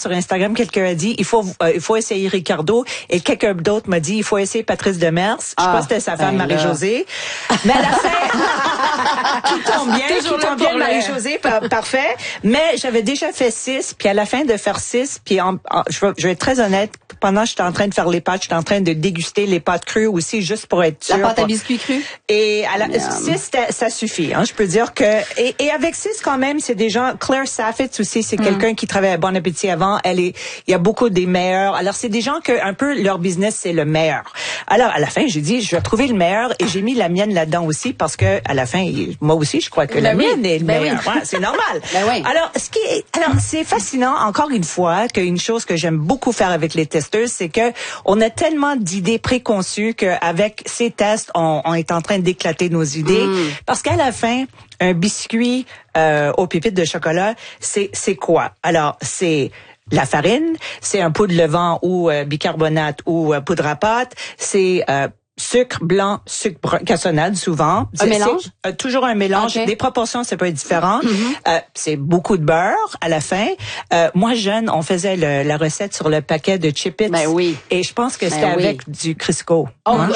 sur Instagram, quelqu'un a dit, il faut essayer Ricardo, et quelqu'un d'autre m'a dit, il faut essayer Patrice Demers. Je sais pas si c'était sa femme, Marie-Josée. Mais à la fin, qui tombe bien, Marie-Josée, parfait. Mais j'avais déjà fait 6, puis à la fin de faire 6, puis je vais être très honnête, pendant que j'étais en train de faire les pâtes, j'étais en train de déguster les pâtes crues aussi, juste pour être sûre. La pâte à biscuits crue? Et à 6, ça suffit. Hein, je peux dire que... Et avec 6, quand même, c'est des gens... Claire Saffitz aussi, c'est quelqu'un qui travaille à Bon Appétit avant. Il y a beaucoup des meilleurs. Alors, c'est des gens que un peu leur business, c'est le meilleur. Alors, à la fin, j'ai dit, je vais trouver le meilleur, et j'ai mis la mienne là-dedans aussi, parce que à la fin, moi aussi, je crois que la mienne est le meilleur. Ouais, c'est normal. Alors, c'est fascinant, encore une fois, qu'une chose que j'aime beaucoup faire avec les testeurs, c'est que on a tellement d'idées préconçues qu'avec ces tests, on est en train d'éclater nos idées. Parce qu'à la fin, un biscuit aux pépites de chocolat, c'est quoi? Alors, c'est la farine, c'est un pot de levain ou bicarbonate ou poudre à pâte, c'est sucre blanc, sucre brun, cassonade souvent. Un mélange? Toujours un mélange. Okay. Des proportions, ça peut être différent. C'est beaucoup de beurre à la fin. Moi, jeune, on faisait la recette sur le paquet de Chip-Its. Ben oui. Et je pense que c'était avec du Crisco.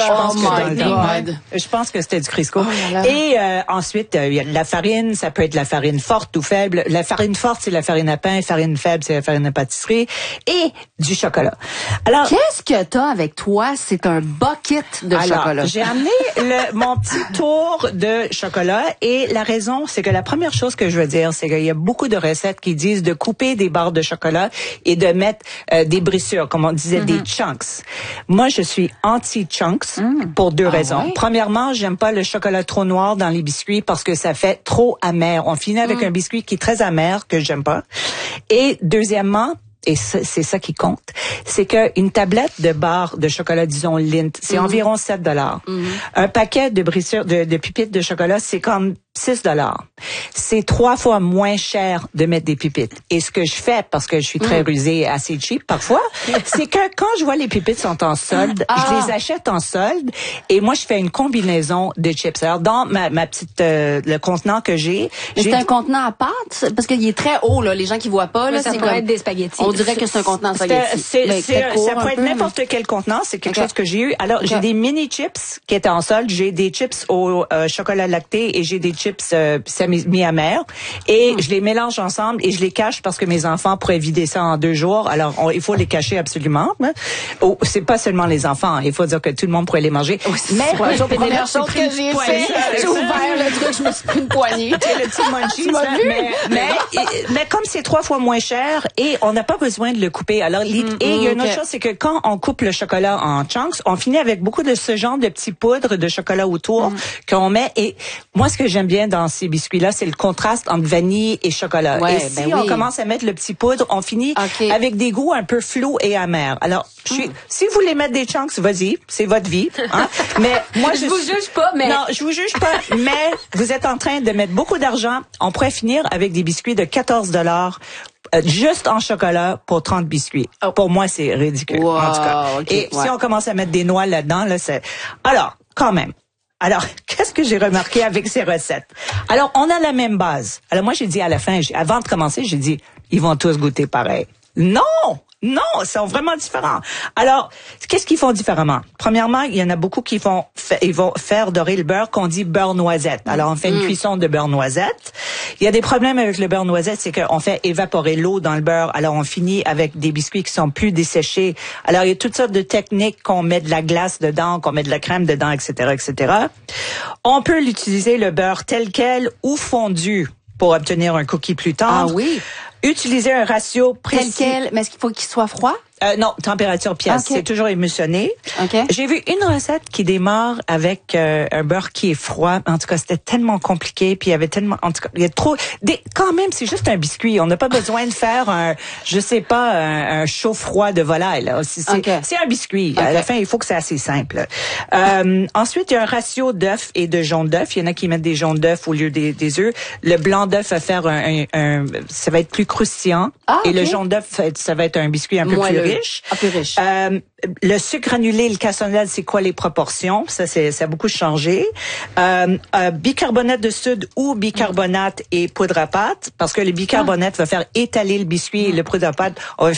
Je pense que c'était du Crisco. Et ensuite, il y a de la farine. Ça peut être la farine forte ou faible. La farine forte, c'est la farine à pain. La farine faible, c'est la farine à pâtisserie. Et du chocolat. Alors, qu'est-ce que t'as avec toi? C'est un bucket de chocolat. J'ai amené mon petit tour de chocolat, et la raison, c'est que la première chose que je veux dire, c'est qu'il y a beaucoup de recettes qui disent de couper des barres de chocolat et de mettre des brissures, comme on disait, des chunks. Moi, je suis anti-chunks pour deux raisons. Ouais? Premièrement, j'aime pas le chocolat trop noir dans les biscuits parce que ça fait trop amer. On finit avec un biscuit qui est très amer, que j'aime pas. Et deuxièmement, et c'est ça qui compte, c'est que une tablette de barres de chocolat, disons Lindt, c'est environ $7. Un paquet de brissures de pépites de chocolat, c'est comme $6. C'est 3 fois moins cher de mettre des pépites. Et ce que je fais, parce que je suis très rusée et assez cheap parfois, c'est que quand je vois les pépites sont en solde, je les achète en solde, et moi je fais une combinaison de chips. Alors dans ma petite le contenant que j'ai, c'est un contenant à pâte parce qu'il est très haut là, les gens qui voient pas là, ça pourrait être des spaghettis. On dirait que c'est un contenant à spaghettis. Ça peut être n'importe quel contenant, c'est quelque chose que j'ai eu. Alors j'ai des mini chips qui étaient en solde, j'ai des chips au chocolat lacté, et j'ai des chips mi-amers, et je les mélange ensemble et je les cache parce que mes enfants pourraient vider ça en 2 jours. Alors il faut les cacher absolument. C'est pas seulement les enfants, il faut dire que tout le monde pourrait les manger. Mais la première chose que j'ai fait, j'ai ouvert le truc, je me suis pris une poignée. Le petit munchie. Mais comme c'est 3 fois moins cher, et on n'a pas besoin de le couper. Alors et il y a une autre chose, c'est que quand on coupe le chocolat en chunks, on finit avec beaucoup de ce genre de petits poudres de chocolat autour qu'on met. Et moi, ce que j'aime bien dans ces biscuits-là, c'est le contraste entre vanille et chocolat. Ouais, et si on commence à mettre le petit poudre, on finit avec des goûts un peu flous et amers. Alors, si vous voulez mettre des chunks, vas-y, c'est votre vie. Hein? Mais moi, je vous juge pas, mais... Non, je vous juge pas, mais vous êtes en train de mettre beaucoup d'argent. On pourrait finir avec des biscuits de $14 juste en chocolat pour 30 biscuits. Pour moi, c'est ridicule, en tout cas. Et si on commence à mettre des noix là-dedans, là, c'est... Alors, quand même. Alors, qu'est-ce que j'ai remarqué avec ces recettes? Alors, on a la même base. Alors, moi, j'ai dit à la fin, avant de commencer, j'ai dit, ils vont tous goûter pareil. Non! Non, ils sont vraiment différents. Alors, qu'est-ce qu'ils font différemment? Premièrement, il y en a beaucoup qui ils vont faire dorer le beurre, qu'on dit beurre noisette. Alors, on fait une cuisson de beurre noisette. Il y a des problèmes avec le beurre noisette, c'est qu'on fait évaporer l'eau dans le beurre. Alors, on finit avec des biscuits qui sont plus desséchés. Alors, il y a toutes sortes de techniques, qu'on met de la glace dedans, qu'on met de la crème dedans, etc., etc. On peut l'utiliser, le beurre tel quel ou fondu, pour obtenir un cookie plus tendre. Ah oui. Utiliser un ratio précis. Tel quel, mais est-ce qu'il faut qu'il soit froid? Non, température pièce. C'est toujours émulsionné. J'ai vu une recette qui démarre avec un beurre qui est froid. En tout cas, c'était tellement compliqué, puis il y avait tellement, en tout cas, il y a trop. Quand même, c'est juste un biscuit. On n'a pas besoin de faire un chaud froid de volaille. Là. C'est un biscuit. À la fin, il faut que c'est assez simple. Ensuite, il y a un ratio d'œufs et de jaune d'œufs. Il y en a qui mettent des jaunes d'œufs au lieu des œufs. Le blanc d'œuf va faire ça va être plus croustillant, et le jaune d'œuf, ça va être un biscuit un peu plus riche. Plus riche. Le sucre granulé et le cassonade, c'est quoi les proportions? Ça a beaucoup changé. Bicarbonate de soude ou bicarbonate et poudre à pâte, parce que le bicarbonate va faire étaler le biscuit, et le poudre à pâte, on va